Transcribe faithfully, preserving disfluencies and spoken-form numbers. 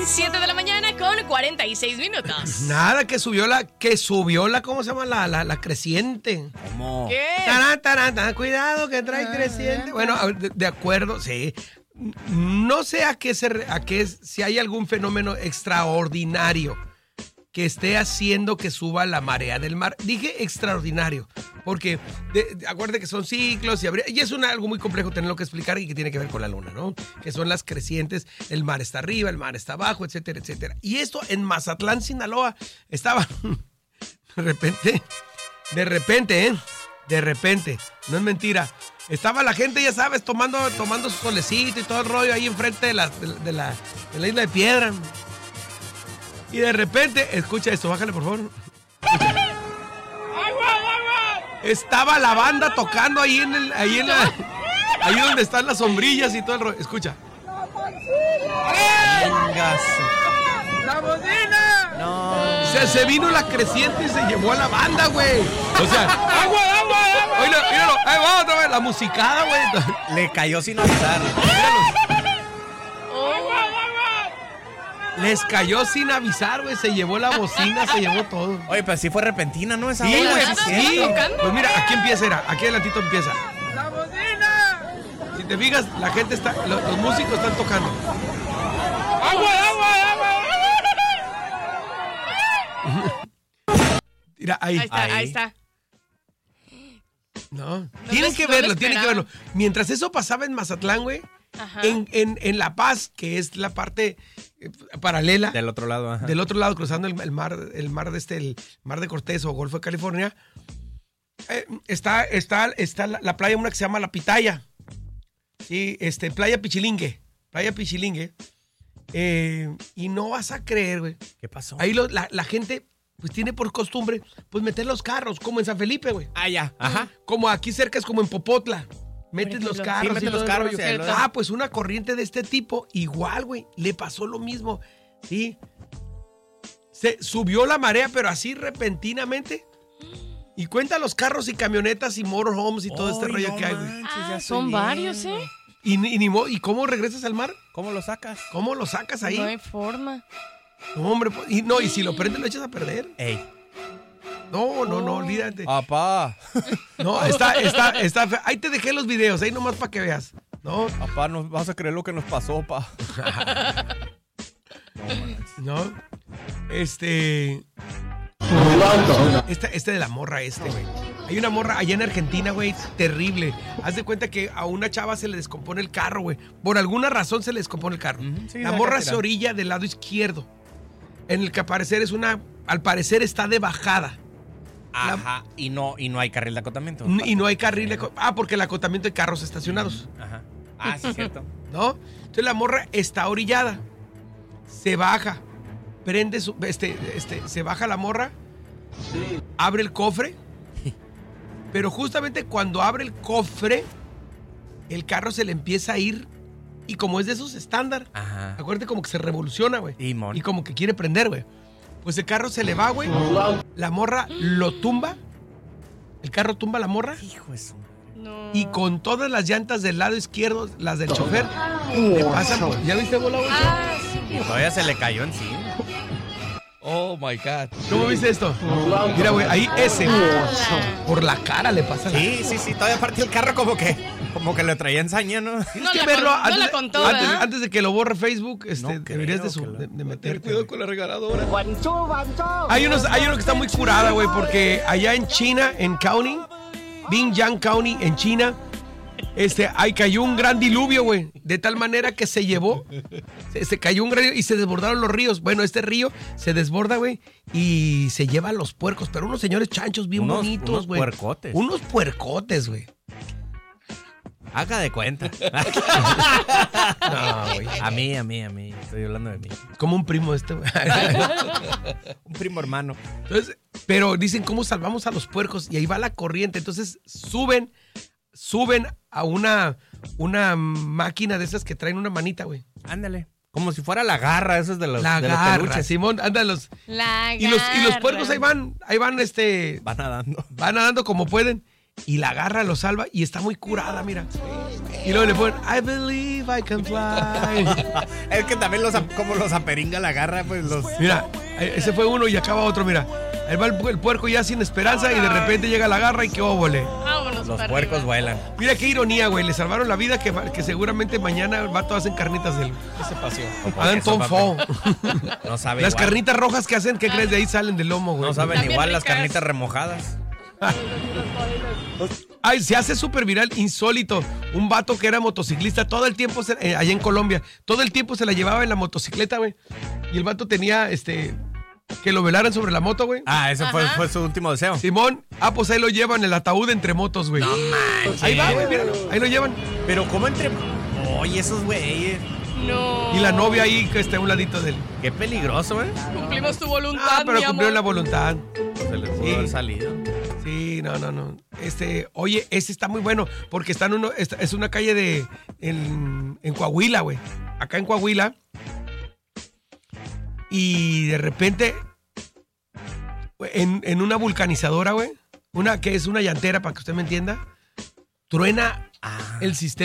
siete de la mañana con cuarenta y seis minutos. Nada, que subió la, que subió la, ¿cómo se llama? La, la, la creciente. ¿Cómo? ¿Qué? Tarán, tarán, tarán, cuidado que trae creciente. Bueno, de, de acuerdo, sí. No sé a qué se, a qué, si hay algún fenómeno extraordinario que esté haciendo que suba la marea del mar. Dije extraordinario, porque de, de, acuérdate que son ciclos y, habría, y es una, algo muy complejo tenerlo que explicar y que tiene que ver con la luna, ¿no? Que son las crecientes, el mar está arriba, el mar está abajo, etcétera, etcétera. Y esto en Mazatlán, Sinaloa, estaba de repente, de repente, ¿eh? De repente, no es mentira. Estaba la gente, ya sabes, tomando, tomando su solecito y todo el rollo ahí enfrente de la, de, de la, de la isla de Piedra. Y de repente, escucha esto, bájale por favor. Estaba la banda tocando ahí en el, ahí en la, ahí donde están las sombrillas y todo el rollo. Escucha. ¡La bocina! No. O sea, se vino la creciente y se llevó a la banda, güey. O sea, ¡Agua, agua, agua! Oílo, míralo, ahí va otra vez, la musicada, güey. Le cayó sin avisar. Les cayó sin avisar, güey. Se llevó la bocina, se llevó todo. Oye, pero sí fue repentina, ¿no? Esa Sí, ola, güey, es sí. cierto. Pues mira, aquí empieza, era, aquí adelantito empieza. ¡La bocina! Si te fijas, la gente está, los, los músicos están tocando. ¡Agua, agua, agua! Mira, ahí. Ahí está, ahí, ahí está. No, No tienen lo- que no verlo, lo tienen que esperaba. verlo. Mientras eso pasaba en Mazatlán, güey, Ajá. en, en, en La Paz, que es la parte eh, paralela, Del otro lado, ajá. del otro lado, cruzando el, el mar, el mar de este, el mar de Cortés o Golfo de California, eh, está, está, está la, la playa una que se llama La Pitaya. Sí, este, Playa Pichilingue. Playa Pichilingue. Eh, y no vas a creer, güey. ¿Qué pasó? Ahí lo- la, la gente, pues tiene por costumbre, pues meter los carros, como en San Felipe, güey. Ah, ya. Ajá. Como aquí cerca es como en Popotla. Metes Por los ejemplo. carros. Sí, metes y todo los el carros rollo. y ahí lo- Ah, pues una corriente de este tipo, igual, güey. Le pasó lo mismo. Sí. Se subió la marea, pero así repentinamente. Y cuenta los carros y camionetas y motorhomes y todo este Ay, rollo no que hay, güey. manches, Ah, ya estoy son varios, viendo. ¿eh? Y, ni- y, ni mo- ¿Y cómo regresas al mar? ¿Cómo lo sacas? ¿Cómo lo sacas ahí? No hay forma. No, hombre, pues, y no, y si lo prendes lo echas a perder. Ey. No, no, no, olvídate. Papá. No, está, está, está fe- ahí te dejé los videos, ahí nomás para que veas. No, Papá, no vas a creer lo que nos pasó, pa. no. Este. Esta, este de la morra, este, güey. Hay una morra allá en Argentina, güey, terrible. Haz de cuenta que a una chava se le descompone el carro, güey. Por alguna razón se le descompone el carro. Ujú, sí, la la morra cartera. se orilla del lado izquierdo. En el que al parecer es una. Al parecer está de bajada. Ajá. Y no, y no hay carril de acotamiento. N- Y no hay carril. de co- Ah, porque el acotamiento de carros estacionados. Ajá. Ah, sí, es cierto. ¿No? Entonces la morra está orillada. Se baja. Prende su. Este, este, se baja la morra. Abre el cofre. Pero justamente cuando abre el cofre, el carro se le empieza a ir. Y como es de esos estándar, Ajá. acuérdate como que se revoluciona, güey. Y mon. Y como que quiere prender, güey. Pues el carro se le va, güey. La morra lo tumba. El carro tumba a la morra. Hijo de su... No. Y con todas las llantas del lado izquierdo, las del chofer, le pasan por- ¿Ya viste bola, güey? Ah, sí. Y todavía se le cayó encima. Oh my God. ¿Cómo viste esto? Mira, güey, ahí ese. Por la cara le pasa la. Sí, sí, sí. Todavía partió el carro como que, como que le traía ensaña, ¿no? Tienes No que la verlo con- no antes, la de- contó, antes, ¿verdad? antes de que lo borre Facebook. Este, No deberías de, creo su- que lo- de, de meterte. Cuidado güey. con la regaladora. Hay, unos, hay uno que está muy curada, güey, porque allá en China, en County, Binjiang County, en China, este, ahí cayó un gran diluvio, güey. De tal manera que se llevó, se, se cayó un gran y se desbordaron los ríos. Bueno, este río se desborda, güey, y se lleva a los puercos, pero unos señores chanchos bien Unos- bonitos, unos güey. puercotes. Unos puercotes, güey. Haga de cuenta. No, güey. A mí, a mí, a mí. Estoy hablando de mí. Como un primo este, güey. Un primo hermano. Entonces, pero dicen cómo salvamos a los puercos y ahí va la corriente. Entonces suben, suben a una, una máquina de esas que traen una manita, güey. Ándale. Como si fuera la garra, esos de los, La de los garra, peluches. Simón, anda los. La Y los, y los garra. puercos ahí van, ahí van, este, Va nadando. van nadando como pueden. y la agarra, lo salva y está muy curada, mira. Y luego le ponen, I believe I can fly. Es que también los, como los aperinga la garra, pues los... Mira, ese fue uno y acaba otro, mira. Ahí va el, el puerco ya sin esperanza y de repente llega la garra y qué óvole. Vámonos Los para puercos arriba. vuelan. Mira qué ironía, güey. Le salvaron la vida que, que seguramente mañana el vato hacen carnitas de él. ¿Qué se pasó? Hagan tonfo. No sabe Las igual. carnitas rojas que hacen, ¿qué crees? De ahí salen del lomo, güey. No saben También igual las ricas. carnitas remojadas. Ay, se hace súper viral, insólito. Un vato que era motociclista, todo el tiempo, se- eh, allá en Colombia, todo el tiempo se la llevaba en la motocicleta, güey. Y el vato tenía, este, que lo velaran sobre la moto, güey. Ah, ese fue, Ajá. fue su último deseo. Simón, ah, pues ahí lo llevan, el ataúd entre motos, güey. No manches. Ahí va, güey, míralo, ahí lo llevan. Pero ¿cómo entre...? Oye, esos güeyes. No. Y la novia ahí que está a un ladito de él. Qué peligroso, ¿eh? Cumplimos tu voluntad, Ah, pero mi cumplió amor. la voluntad. Se les pudo Sí. haber salido. Sí, no, no, no. Este, oye, este está muy bueno porque está en uno, esta- es una calle de, en, en Coahuila, güey. Acá en Coahuila. Y de repente, en, en una vulcanizadora, güey, una que es una llantera, para que usted me entienda, truena Ah. el sistema.